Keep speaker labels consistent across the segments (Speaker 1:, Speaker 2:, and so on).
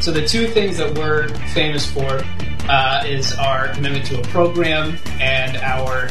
Speaker 1: So the two things that we're famous for is our commitment to a program and our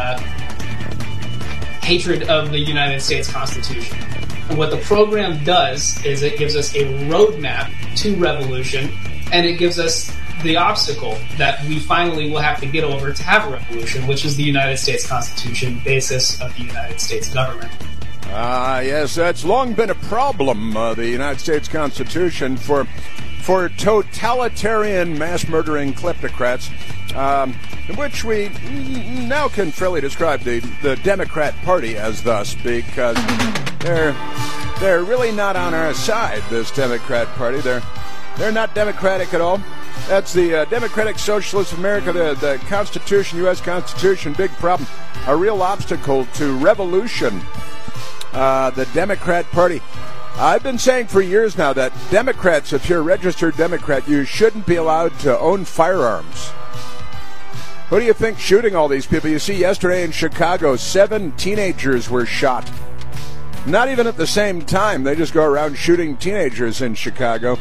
Speaker 1: hatred of the United States Constitution. And what the program does is it gives us a roadmap to revolution, and it gives us the obstacle that we finally will have to get over to have a revolution, which is the United States Constitution, basis of the United States government.
Speaker 2: Yes, that's long been a problem, the United States Constitution, for totalitarian, mass-murdering kleptocrats, which we now can fairly describe the Democrat Party as thus, because they're really not on our side, this Democrat Party. They're not democratic at all. That's the Democratic Socialist of America, the Constitution, U.S. Constitution, big problem. A real obstacle to revolution, the Democrat Party. I've been saying for years now that Democrats, if you're a registered Democrat, you shouldn't be allowed to own firearms. Who do you think shooting all these people? You see, yesterday in Chicago, 7 teenagers were shot. Not even at the same time. They just go around shooting teenagers in Chicago.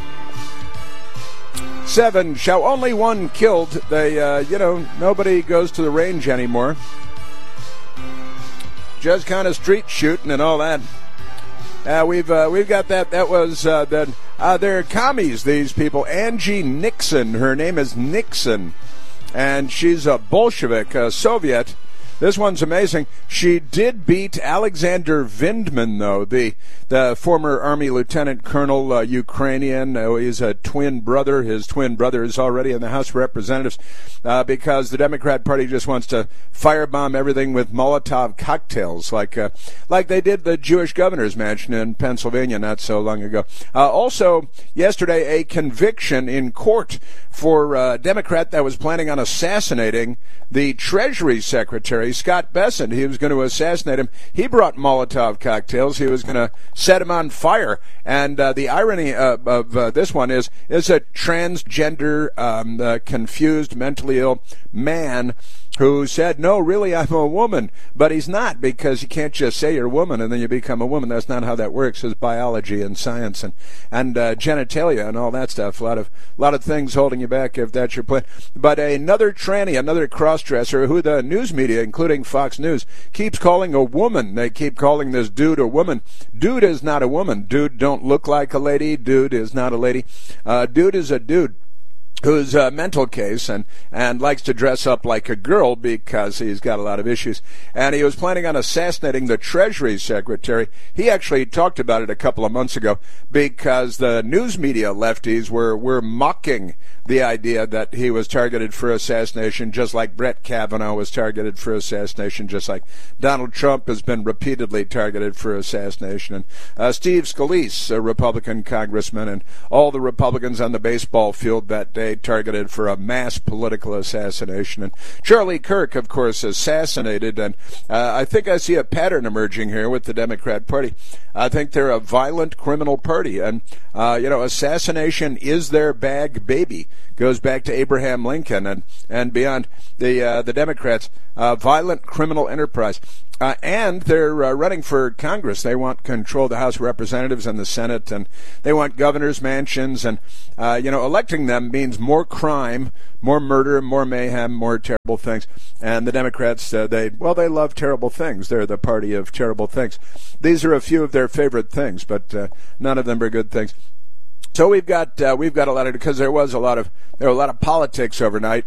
Speaker 2: 7 shot, only 1 killed. They, nobody goes to the range anymore. Just kind of street shooting and all that. We've got that. That was they're commies. These people. Angie Nixon. Her name is Nixon, and she's a Bolshevik, a Soviet. This one's amazing. She did beat Alexander Vindman, though, the former Army Lieutenant Colonel, Ukrainian. He's a twin brother. His twin brother is already in the House of Representatives because the Democrat Party just wants to firebomb everything with Molotov cocktails, like they did the Jewish governor's mansion in Pennsylvania not so long ago. Also, yesterday, a conviction in court for a Democrat that was planning on assassinating the Treasury Secretary, Scott Bessent. He was going to assassinate him. He brought Molotov cocktails. He was going to set him on fire. And the irony of this one is a transgender, confused, mentally ill man who said, no, really, I'm a woman. But he's not, because you can't just say you're a woman and then you become a woman. That's not how that works. It's biology and science and genitalia and all that stuff. A lot of things holding you back if that's your plan. But another tranny, another cross-dresser who the news media, including Fox News, keeps calling a woman. They keep calling this dude a woman. Dude is not a woman. Dude don't look like a lady. Dude is not a lady. Dude is a dude who's a mental case and likes to dress up like a girl because he's got a lot of issues. And he was planning on assassinating the Treasury Secretary. He actually talked about it a couple of months ago because the news media lefties were mocking the idea that he was targeted for assassination, just like Brett Kavanaugh was targeted for assassination, just like Donald Trump has been repeatedly targeted for assassination. And Steve Scalise, a Republican congressman, and all the Republicans on the baseball field that day targeted for a mass political assassination. And Charlie Kirk, of course, assassinated. And I think I see a pattern emerging here with the Democrat Party. I think they're a violent criminal party. And, assassination is their bag baby. Goes back to Abraham Lincoln and beyond. The Democrats, violent criminal enterprise. And they're running for Congress. They want control of the House of Representatives and the Senate, and they want governors' mansions. And, electing them means more crime, more murder, more mayhem, more terrible things. And the Democrats, they love terrible things. They're the party of terrible things. These are a few of their favorite things, but none of them are good things. So we've got a lot of, because there were a lot of politics overnight.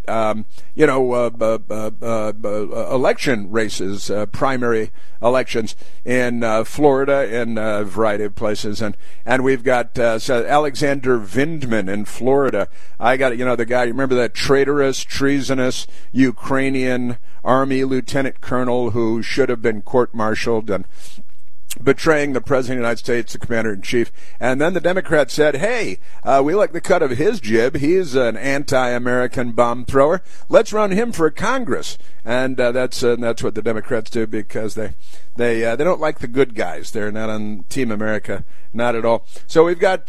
Speaker 2: Election races, primary elections in Florida, in a variety of places, and we've got Alexander Vindman in Florida. I got the guy. You remember that traitorous, treasonous Ukrainian Army lieutenant colonel who should have been court-martialed and betraying the President of the United States, the Commander-in-Chief. And then the Democrats said, hey, we like the cut of his jib. He's an anti-American bomb thrower. Let's run him for Congress. And that's what the Democrats do because they don't like the good guys. They're not on Team America Not at all. So we've got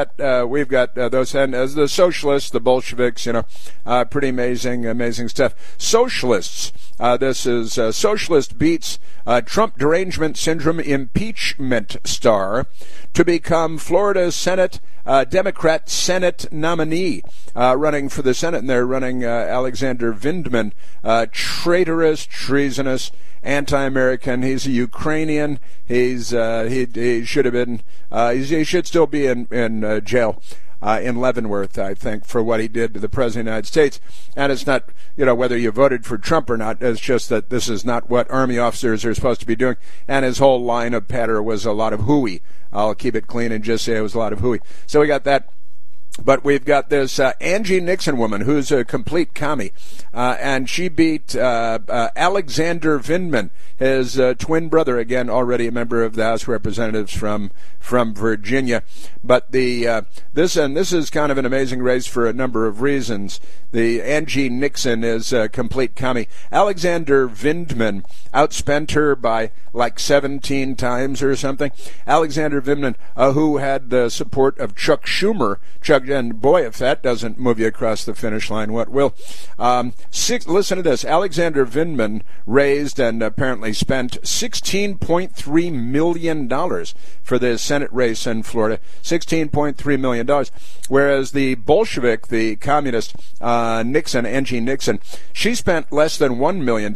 Speaker 2: those, and as the socialists, the Bolsheviks, pretty amazing stuff. Socialists. This is Socialist beats Trump derangement syndrome impeachment star to become Florida Senate Democrat Senate nominee, running for the Senate, and they're running Alexander Vindman, traitorous, treasonous, anti-American. He's a Ukrainian. He should have been. He should still be in jail. In Leavenworth, I think, for what he did to the President of the United States. And it's not, whether you voted for Trump or not, it's just that this is not what Army officers are supposed to be doing. And his whole line of patter was a lot of hooey. I'll keep it clean and just say it was a lot of hooey. So we got that. But we've got this Angie Nixon woman who's a complete commie, and she beat Alexander Vindman, his twin brother, again already a member of the House of Representatives from Virginia. But this is kind of an amazing race for a number of reasons. The Angie Nixon is a complete commie. Alexander Vindman outspent her by like 17 times or something. Alexander Vindman, who had the support of Chuck Schumer. And boy, if that doesn't move you across the finish line, what will? Listen to this. Alexander Vindman raised and apparently spent $16.3 million for the Senate race in Florida. $16.3 million. Whereas the Bolshevik, the communist Nixon, Angie Nixon, she spent less than $1 million,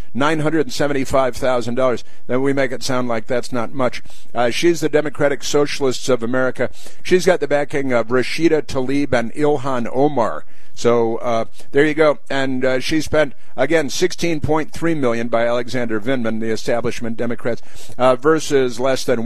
Speaker 2: $975,000. Then we make it sound like that's not much. She's the Democratic Socialists of America. She's got the backing of Rashida Tlaib and Ilhan Omar. So there you go. And she spent, again, $16.3 million by Alexander Vindman, the establishment Democrats, versus less than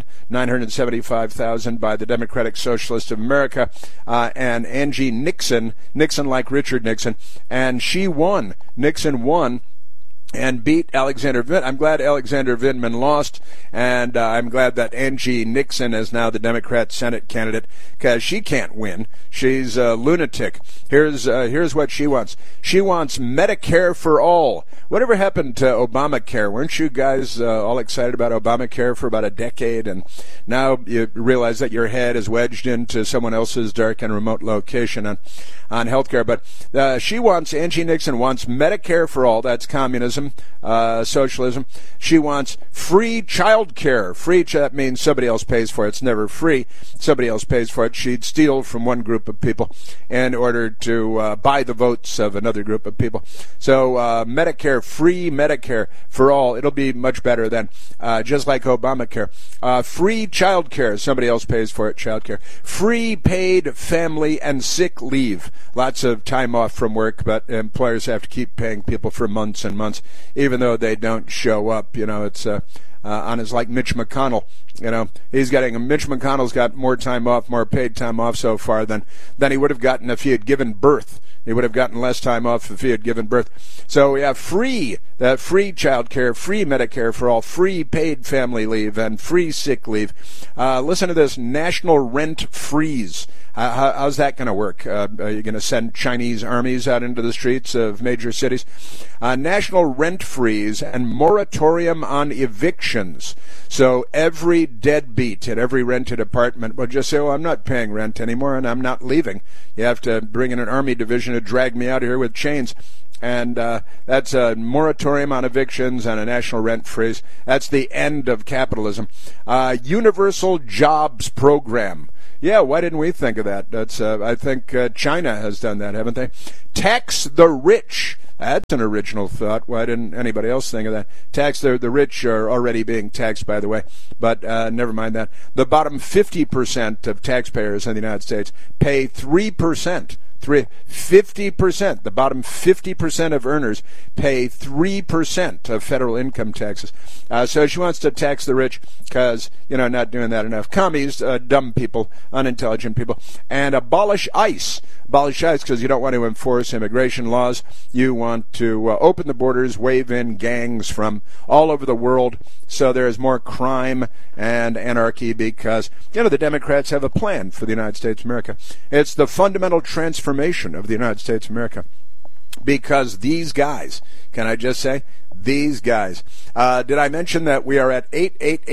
Speaker 2: $1,975,000 by the Democratic Socialists of America and Angie Nixon like Richard Nixon. And she won. Nixon won and beat Alexander Vindman. I'm glad Alexander Vindman lost, and I'm glad that Angie Nixon is now the Democrat Senate candidate, because she can't win. She's a lunatic. Here's what she wants. She wants Medicare for all. Whatever happened to Obamacare? Weren't you guys all excited about Obamacare for about a decade, and now you realize that your head is wedged into someone else's dark and remote location on healthcare? But Angie Nixon wants Medicare for all. That's communism. Socialism. She wants free child care. That means somebody else pays for it. It's never free. Somebody else pays for it. She'd steal from one group of people in order to buy the votes of another group of people. So Medicare, free Medicare for all. It'll be much better than just like Obamacare. Free child care. Somebody else pays for it. Child care. Free paid family and sick leave. Lots of time off from work, but employers have to keep paying people for months and months, even though they don't show up. It's it's like Mitch McConnell. Mitch McConnell's got more time off, more paid time off so far than he would have gotten if he had given birth. He would have gotten less time off if he had given birth. So we have free child care, free Medicare for all, free paid family leave, and free sick leave. Listen to this: national rent freeze. How's that going to work? Are you going to send Chinese armies out into the streets of major cities? National rent freeze and moratorium on evictions. So every deadbeat in every rented apartment will just say, "Oh, I'm not paying rent anymore, and I'm not leaving. You have to bring in an army division to drag me out of here with chains." And that's a moratorium on evictions and a national rent freeze. That's the end of capitalism. Universal jobs program. Yeah, why didn't we think of that? That's I think China has done that, haven't they? Tax the rich. That's an original thought. Why didn't anybody else think of that? Tax the rich are already being taxed, by the way, but never mind that. The bottom 50% of taxpayers in the United States pay 3%. 50%. The bottom 50% of earners pay 3% of federal income taxes. So she wants to tax the rich because, not doing that enough. Commies, dumb people, unintelligent people. And abolish ICE. Abolish ICE because you don't want to enforce immigration laws. You want to open the borders, wave in gangs from all over the world so there is more crime and anarchy because, the Democrats have a plan for the United States of America. It's the fundamental transformation of the United States of America. because these guys, can I just say, these guys. Did I mention that we are at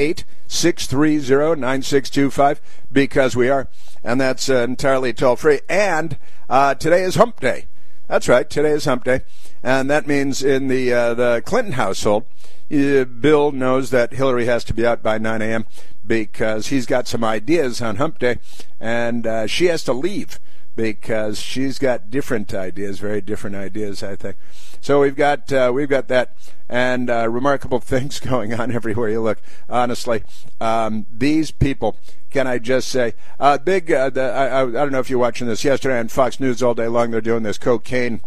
Speaker 2: 888-630-9625? Because we are, and that's entirely toll-free. And today is Hump Day. That's right, today is Hump Day. And that means in the Clinton household, Bill knows that Hillary has to be out by 9 a.m. because he's got some ideas on Hump Day, and she has to leave because she's got different ideas, very different ideas, I think. So we've got that, and remarkable things going on everywhere you look. Honestly, these people. Can I just say, I don't know if you're watching this yesterday on Fox News all day long. They're doing this cocaine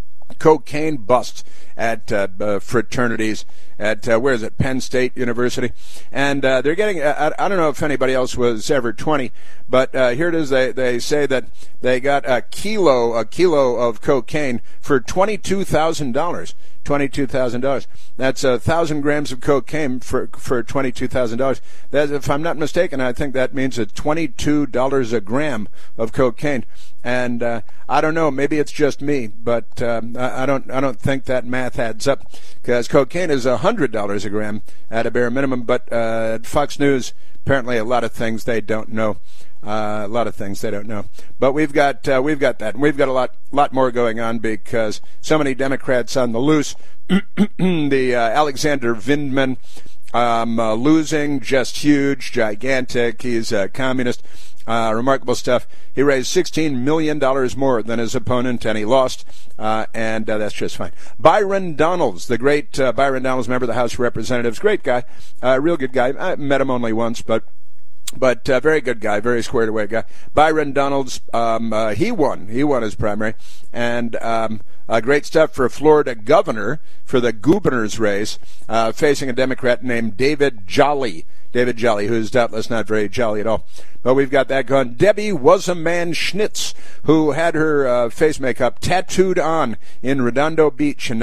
Speaker 2: bust at fraternities at where is it, Penn State University, and they're getting. I don't know if anybody else was ever 20, but here it is. They say that they got a kilo of cocaine for $22,000. $22,000. That's 1,000 grams of cocaine for $22,000. If I'm not mistaken, I think that means it's $22 a gram of cocaine. And I don't know, maybe it's just me, but I don't think that math adds up, because cocaine is $100 a gram at a bare minimum. But at Fox News, apparently a lot of things they don't know. A lot of things they don't know, but we've got that, and we've got a lot more going on because so many Democrats on the loose. The Alexander Vindman losing, just huge, gigantic. He's a communist. Remarkable stuff. He raised $16 million more than his opponent, and he lost, and that's just fine. Byron Donalds, the great Byron Donalds, member of the House of Representatives, great guy, real good guy. I met him only once, but very good guy, very squared away guy. Byron Donalds, he won his primary, and great stuff for Florida governor, for the governor's race, facing a Democrat named David Jolly, who's doubtless not very jolly at all. But we've got that going. Debbie Wasserman Schnitz, who had her face makeup tattooed on in Redondo Beach in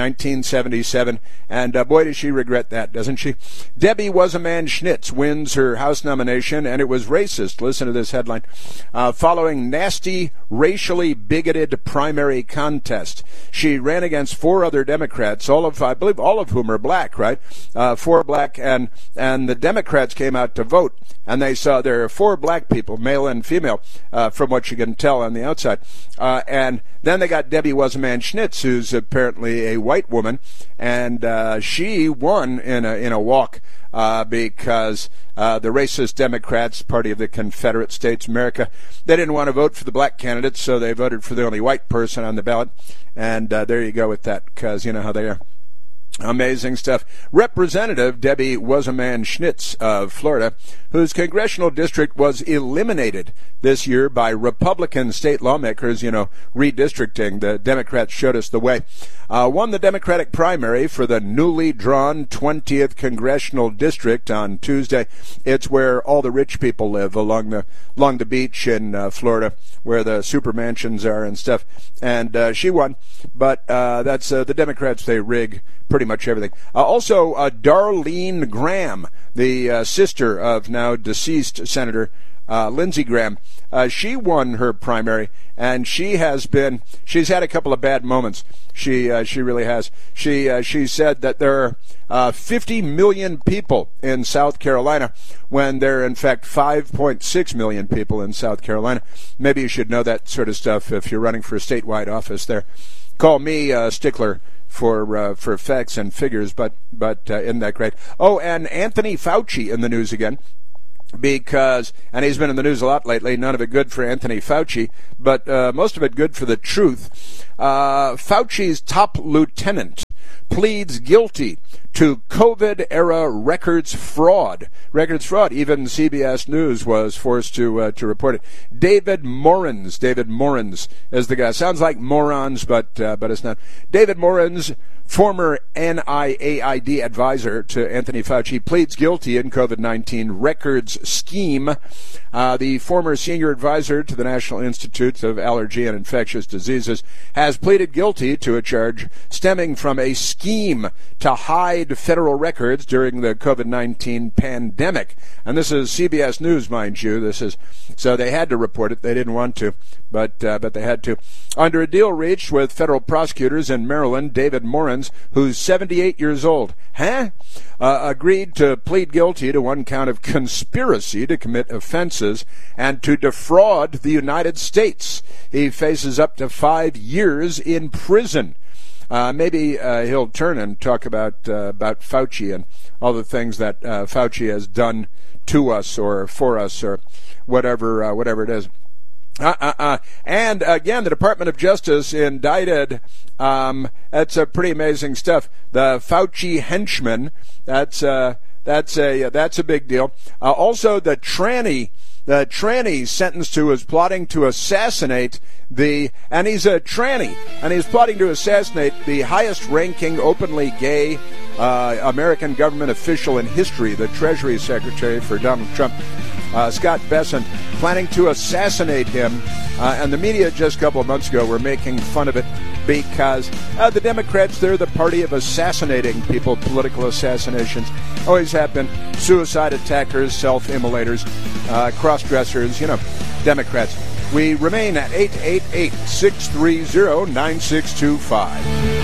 Speaker 2: 1977, and boy, does she regret that, doesn't she? Debbie Wasserman Schnitz wins her House nomination, and it was racist. Listen to this headline. Following nasty, racially bigoted primary contest. She ran against four other Democrats, I believe all of whom are black, right? Four black, and the Democrats came out to vote, and they saw there are four black people, male and female, from what you can tell on the outside. And then they got Debbie Wasserman Schnitz, who's apparently a white woman, and she won in a walk because the racist Democrats, Party of the Confederate States of America, they didn't want to vote for the black candidates, so they voted for the only white person on the ballot. And there you go with that, because you know how they are. Amazing stuff. Representative Debbie Wasserman Schnitz of Florida, whose congressional district was eliminated this year by Republican state lawmakers, redistricting. The Democrats showed us the way. Won the Democratic primary for the newly drawn 20th congressional district on Tuesday. It's where all the rich people live along the beach in Florida, where the super mansions are and stuff. And she won, but that's the Democrats. They rig pretty much everything. Also, Darlene Graham, the sister of now deceased Senator Lindsey Graham, she won her primary, and she's had a couple of bad moments. She really has. She said that there are 50 million people in South Carolina when there are in fact 5.6 million people in South Carolina. Maybe you should know that sort of stuff if you're running for a statewide office there. Call me stickler for facts and figures, but isn't that great? Oh, and Anthony Fauci in the news again, and he's been in the news a lot lately, none of it good for Anthony Fauci, but most of it good for the truth. Fauci's top lieutenant pleads guilty to COVID-era records fraud. Even CBS News was forced to report it. David Morans is the guy. Sounds like morons, but it's not. David Morans former NIAID advisor to Anthony Fauci, pleads guilty in COVID-19 records scheme. The former senior advisor to the National Institute of Allergy and Infectious Diseases has pleaded guilty to a charge stemming from a scheme to hide federal records during the COVID-19 pandemic. And this is CBS News, mind you. So they had to report it. They didn't want to, but they had to. Under a deal reached with federal prosecutors in Maryland, David Morans, who's 78 years old, agreed to plead guilty to one count of conspiracy to commit offenses and to defraud the United States. He faces up to 5 years in prison. Maybe he'll turn and talk about Fauci and all the things that Fauci has done to us or for us or whatever it is. And again, the Department of Justice indicted. That's a pretty amazing stuff. The Fauci henchman. That's a big deal. Also, the tranny sentenced to is plotting to assassinate and he's a tranny, and he's plotting to assassinate the highest-ranking openly gay American government official in history, the Treasury Secretary for Donald Trump, Scott Bessent, planning to assassinate him. And the media just a couple of months ago were making fun of it because the Democrats, they're the party of assassinating people, political assassinations. Always have been. Suicide attackers, self-immolators, cross-dressers, Democrats. We remain at 888-630-9625.